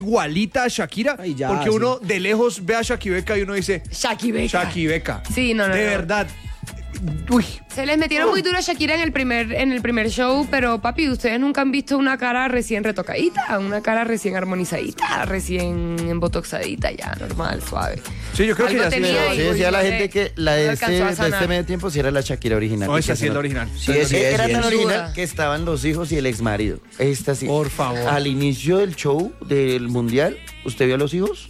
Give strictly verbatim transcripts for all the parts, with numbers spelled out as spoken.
igualita a Shakira, Ay, ya, porque sí. uno de lejos ve a Shaki Beca y uno dice, Shaki Beca. Shaki Beca. Sí, no, no, De no. verdad. Uy. Se les metieron muy duro a Shakira en el primer en el primer show, pero papi, ustedes nunca han visto una cara recién retocadita, una cara recién armonizadita, recién embotoxadita, ya, normal, suave. Sí, yo creo Algo que ya sí. tenía pero- y- Sí, decía la no sé, gente que la no de, alcanzó este, a de sanar. este medio tiempo sí era la Shakira original. No, esa Que sí es no- la original. Sí, es, sí, es, Era sí, tan es. original Duda. que estaban los hijos y el ex marido. Esta sí. Por favor. Al inicio del show del mundial, ¿usted vio a los hijos?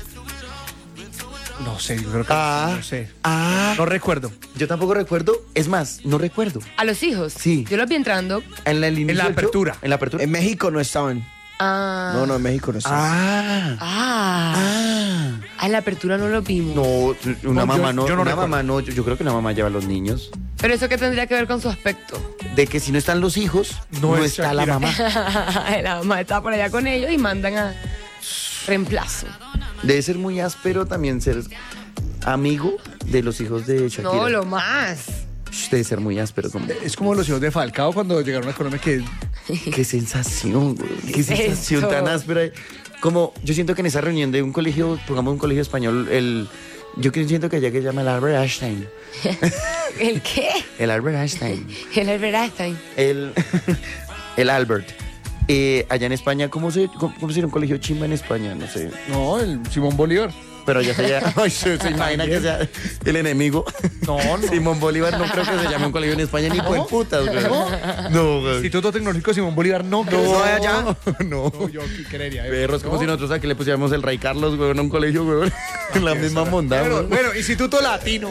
No sé, yo creo que Ah. no sé. Ah. No recuerdo. Yo tampoco recuerdo. Es más, no recuerdo. A los hijos. Sí. Yo los vi entrando. En la, el inicio En la del show, apertura. En la apertura. En México no estaban. Ah. No, no, en México no estaban. Ah. Ah. Ah. Ah, en la apertura no lo vimos. No, una No, mamá yo- no. yo no una recuerdo. mamá no. Yo, yo creo que una mamá lleva a los niños. Pero eso qué tendría que ver con su aspecto. De que si no están los hijos, No no, es está la Shakira. mamá. La mamá está por allá con ellos y mandan a reemplazo. Debe ser muy áspero también ser amigo de los hijos de Shakira. No, lo más. Shh, Debe ser muy áspero. Como, Es como los hijos de Falcao cuando llegaron a Colombia que qué sensación, güey. Qué, ¿Qué es sensación eso? tan áspera. Como yo siento que en esa reunión de un colegio, pongamos un colegio español, el yo que siento que allá que se llama el Albert Einstein. ¿El qué? El Albert Einstein. El Albert Einstein. El, el Albert. Eh, allá en España, ¿cómo se, cómo, cómo sería un colegio chimba en España? No sé. no, el Simón Bolívar. Pero allá se llama. Ay, se, se imagina que sea el enemigo. No, no. Simón Bolívar no creo que se llame un colegio en España ni por putas, güey. No, güey. Instituto Tecnológico Simón Bolívar no. No, no, allá. No. no, yo qué creería. Perros, como No. si nosotros aquí le pusiéramos el Rey Carlos, güey, a un colegio, güey. En la misma monda, Bueno, güey. bueno, Instituto Latino.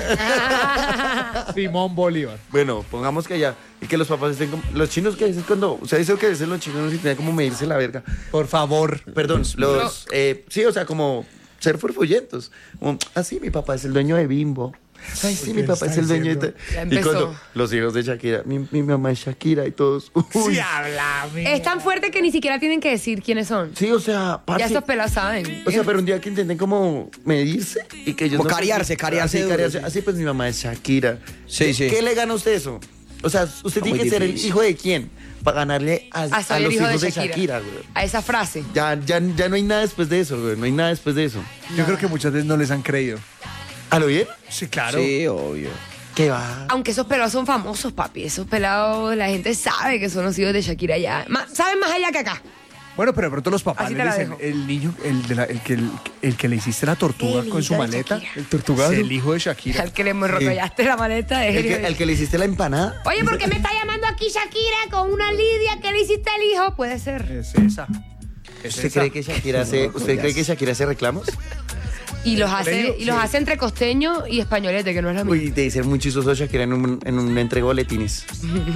Simón Bolívar. Bueno, pongamos que allá. Y que los papás estén como. Los chinos que dicen cuando. O sea, dice que dicen los chinos y tienen como medirse la verga. Por favor. Perdón, los. Eh, sí, o sea, como ser furfullentos. Como, ah, sí, mi papá es el dueño de Bimbo. Ay, sí, ¿Qué mi papá está es el dueño de. diciendo? Ya Y empezó. cuando los hijos de Shakira, mi, mi mamá es Shakira y todos. Uy. Sí, háblame. Es tan fuerte que ni siquiera tienen que decir quiénes son. Sí, o sea, parce, Ya estos pelados saben. O sea, pero un día que intenten como medirse y que ellos Como no- cariarse, cariarse Así, duro, cariarse. sí. Así, pues mi mamá es Shakira. Sí, ¿Qué- sí. ¿Qué le gana a usted eso? O sea, usted tiene muy que ser el difícil. hijo de quién para ganarle a, a a ser el los hijo hijos de de Shakira. Shakira, güey. A esa frase. Ya, ya, ya no hay nada después de eso, güey. No hay nada después de eso. Yo creo que muchas veces no les han creído. ¿A lo bien? Sí, claro. Sí, obvio. ¿Qué va? Aunque esos pelados son famosos, papi. Esos pelados, la gente sabe que son los hijos de Shakira ya. Ma- saben más allá que acá. Bueno, pero de pronto los papás Así le te la dicen, dejo. el niño, el, de la- el, que, el, el que le hiciste la tortuga El con su hijo de maleta, Shakira. el tortugazo, es el hijo de Shakira. Al que le enrollaste la maleta es ¿El el hijo que, de- el que le hiciste la empanada? Oye, ¿por qué me está llamando aquí Shakira con una Lidia que le hiciste al hijo? Puede ser. Es esa. Es ¿Usted esa. cree que Shakira hace, ¿usted cree que Shakira hace reclamos? Y los hace, ¿Costeño? y los Sí. hace entre costeño y españolete, que no es lo mismo. Uy, debe ser muy chistoso Shakira en un, en un entrega boletines.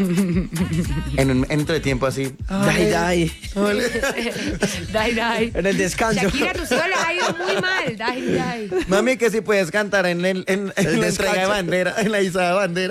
en un entretiempo así. Dai, dai. Dai, dai. En el descanso. Shakira, tus hijos les ha ido muy mal. Dai, dai. Mami, que si puedes cantar en, el, en, en El la descanso. entrega de bandera, en la izada de bandera.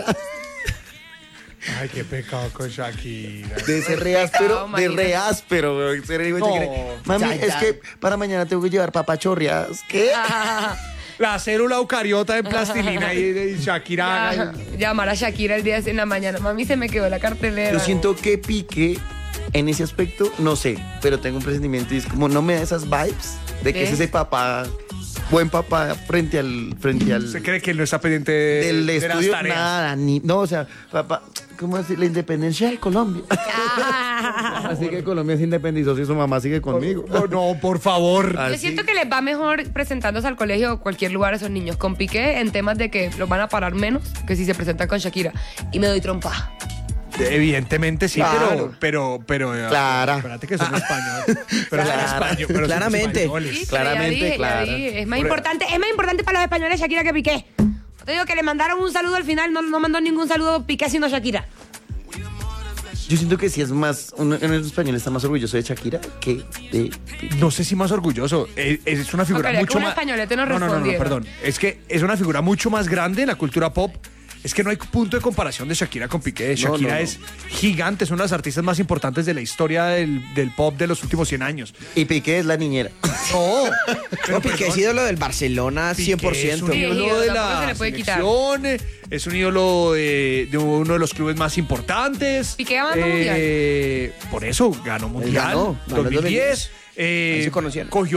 Ay, qué pecado con Shakira. De ser re áspero, de imagínate. re áspero, güey. Ser hijo de No. Shakira. Mami, Ya, es ya. que para mañana tengo que llevar papachorreadas. ¿Qué? La célula eucariota en plastilina y, y Shakira. Ya, llamar a Shakira el día en la mañana. Mami, se me quedó la cartelera. Yo siento que Piqué, en ese aspecto, no sé, pero tengo un presentimiento y es como no me da esas vibes de que ¿Qué? es ese papá, buen papá frente al, frente al, Se cree que él no está pendiente de, del de las estudio, tareas. nada, ni, no, o sea, papá, ¿cómo decir? La independencia de Colombia. Ah. Así que Colombia se independizó si su mamá sigue conmigo. No, no, por favor. Yo Así. siento que les va mejor presentándose al colegio o cualquier lugar a esos niños con Piqué en temas de que los van a parar menos que si se presentan con Shakira. Y me doy trompa. Evidentemente sí, Claro. pero, pero, pero. Clara. Espérate que son españoles. Pero son Clara. españoles. pero son Claramente. españoles. Sí, Claramente, ya dije, ya claro. dije. Es más Por- importante, es más importante para los españoles Shakira que Piqué. Te digo que le mandaron un saludo al final, no, no mandó ningún saludo Piqué sino Shakira. Yo siento que sí es más, uno en el español está más orgulloso de Shakira que de Piqué. No sé si más orgulloso. Es, es una figura quería que mucho un más. españolete nos no, no, no, no, respondiera. perdón. Es que es una figura mucho más grande en la cultura pop. Es que no hay punto de comparación de Shakira con Piqué. Shakira no, no. es gigante, es una de las artistas más importantes de la historia del, del pop de los últimos cien años. Y Piqué es la niñera. No, No, Piqué es ídolo del Barcelona cien por Piqué es un ciento. Sí, ídolo de tampoco la se le puede quitar. selección, eh, es un ídolo de, de uno de los clubes más importantes. Piqué ganó mundial. Por eso ganó mundial. ganó, ganó el dos mil diez. eh, Ahí se conocían. cogió